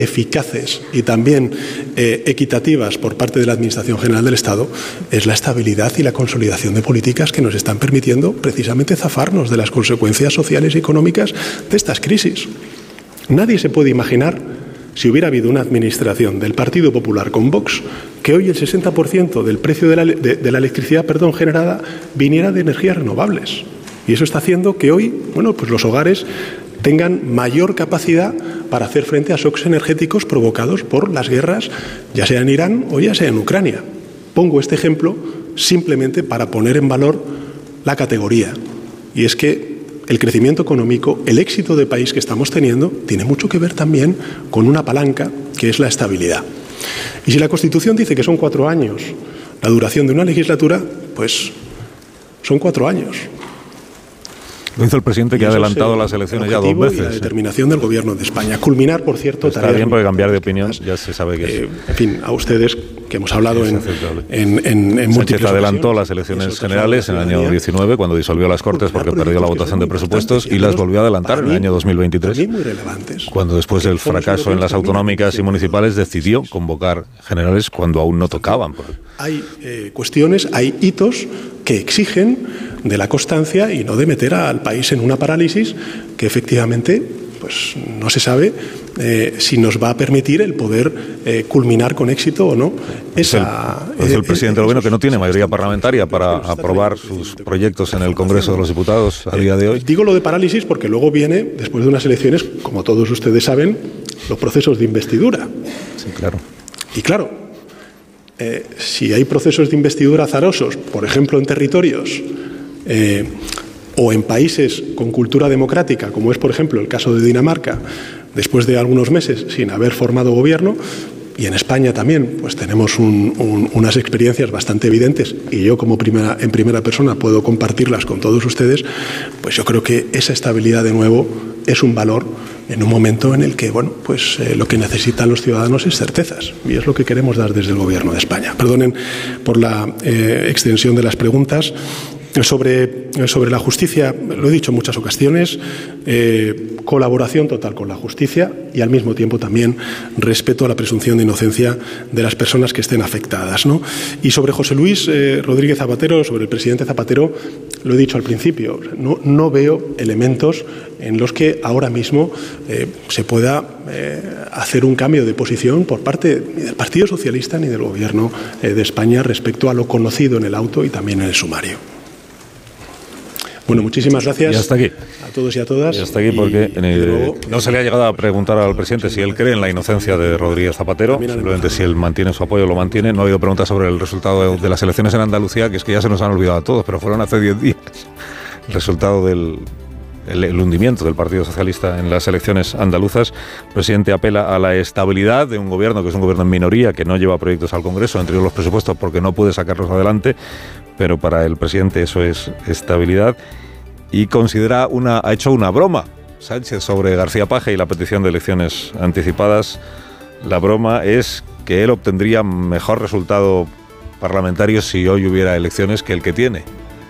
eficaces y también equitativas por parte de la Administración General del Estado es la estabilidad y la consolidación de políticas que nos están permitiendo precisamente zafarnos de las consecuencias sociales y económicas de estas crisis. Nadie se puede imaginar, si hubiera habido una administración del Partido Popular con Vox, que hoy el 60% del precio de la electricidad generada viniera de energías renovables. Y eso está haciendo que hoy, pues los hogares tengan mayor capacidad para hacer frente a shocks energéticos provocados por las guerras, ya sea en Irán o ya sea en Ucrania. Pongo este ejemplo simplemente para poner en valor la categoría. Y es que el crecimiento económico, el éxito de país que estamos teniendo, tiene mucho que ver también con una palanca que es la estabilidad. Y si la Constitución dice que son 4 años la duración de una legislatura, pues son 4 años. Lo hizo el presidente, que ha adelantado las elecciones ya 2 veces. Y la determinación del Gobierno de España. Culminar, por cierto, está bien, porque cambiar de opinión ya se sabe que es. En fin, a ustedes, que hemos hablado en múltiples Sánchez adelantó las elecciones generales en el año 19, cuando disolvió las Cortes porque perdió la votación de presupuestos, y las volvió a adelantar en el año 2023, cuando después del fracaso en las autonómicas y municipales decidió convocar generales cuando aún no tocaban. Hay cuestiones, hay hitos que exigen de la constancia y no de meter al país en una parálisis que efectivamente pues no se sabe si nos va a permitir el poder culminar con éxito o no. Es el presidente del Gobierno, que no tiene mayoría parlamentaria para aprobar sus proyectos en el Congreso de los Diputados a día de hoy. Digo lo de parálisis porque luego viene, después de unas elecciones, como todos ustedes saben, los procesos de investidura. Sí, claro. Y claro, si hay procesos de investidura azarosos, por ejemplo en territorios o en países con cultura democrática, como es por ejemplo el caso de Dinamarca, después de algunos meses sin haber formado gobierno, y en España también pues tenemos unas experiencias bastante evidentes, y yo como en primera persona puedo compartirlas con todos ustedes, pues yo creo que esa estabilidad de nuevo es un valor en un momento en el que lo que necesitan los ciudadanos es certezas, y es lo que queremos dar desde el Gobierno de España. Perdonen por la extensión de las preguntas. Sobre la justicia, lo he dicho en muchas ocasiones, colaboración total con la justicia y al mismo tiempo también respeto a la presunción de inocencia de las personas que estén afectadas, ¿no? Y sobre José Luis Rodríguez Zapatero, sobre el presidente Zapatero, lo he dicho al principio, no veo elementos en los que ahora mismo se pueda hacer un cambio de posición por parte ni del Partido Socialista ni del Gobierno de España respecto a lo conocido en el auto y también en el sumario. Bueno, muchísimas gracias. Y hasta aquí. A todos y a todas. Y hasta aquí, porque no se le ha llegado a preguntar al presidente si él cree en la inocencia de Rodríguez Zapatero, simplemente si él mantiene su apoyo o lo mantiene. No ha habido preguntas sobre el resultado de las elecciones en Andalucía, que es que ya se nos han olvidado a todos, pero fueron hace 10 días. El resultado del hundimiento del Partido Socialista en las elecciones andaluzas. El presidente apela a la estabilidad de un gobierno que es un gobierno en minoría, que no lleva proyectos al Congreso, entre los presupuestos, porque no puede sacarlos adelante, pero para el presidente eso es estabilidad. Y ha hecho una broma Sánchez sobre García Paje y la petición de elecciones anticipadas. La broma es que él obtendría mejor resultado parlamentario si hoy hubiera elecciones que el que tiene.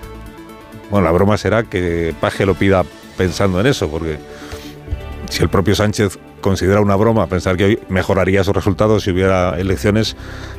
Bueno, la broma será que Paje lo pida pensando en eso, porque si el propio Sánchez considera una broma pensar que hoy mejoraría sus resultados si hubiera elecciones,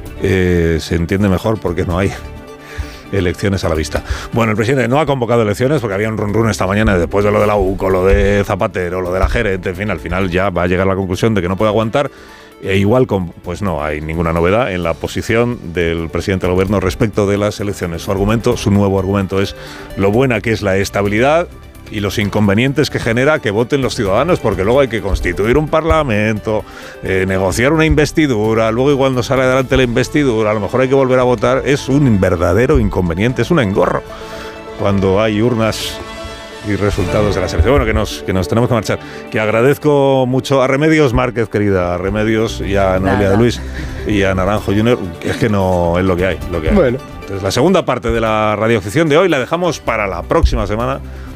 se entiende mejor porque no hay elecciones a la vista. Bueno, el presidente no ha convocado elecciones porque había un run esta mañana después de lo de la UCO, lo de Zapatero, lo de la gerente, en fin, al final ya va a llegar a la conclusión de que no puede aguantar. E igual, pues no hay ninguna novedad en la posición del presidente del Gobierno respecto de las elecciones. Su nuevo argumento es lo buena que es la estabilidad y los inconvenientes que genera que voten los ciudadanos, porque luego hay que constituir un parlamento, negociar una investidura, luego igual no sale adelante la investidura, a lo mejor hay que volver a votar. Es un verdadero inconveniente, es un engorro cuando hay urnas y resultados de la selección. Bueno, que nos tenemos que marchar. Que agradezco mucho a Remedios Márquez, querida, a Remedios, y a Noelia de Luis y a Naranjo Junior. Es que no es lo que hay. Bueno. Entonces, la segunda parte de la radioficción de hoy la dejamos para la próxima semana.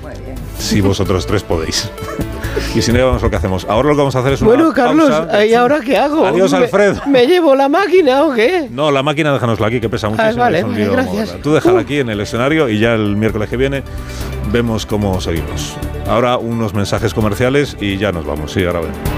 Si vosotros tres podéis. Y si no, ya vamos lo que hacemos. Ahora lo que vamos a hacer es una Carlos, pausa. ¿y ahora qué hago? Adiós, Alfredo. ¿Me llevo la máquina o qué? No, la máquina déjanosla aquí, que pesa muchísimo. Vale, gracias. Tú déjala aquí en el escenario y ya el miércoles que viene vemos cómo seguimos. Ahora unos mensajes comerciales y ya nos vamos. Sí, ahora ven.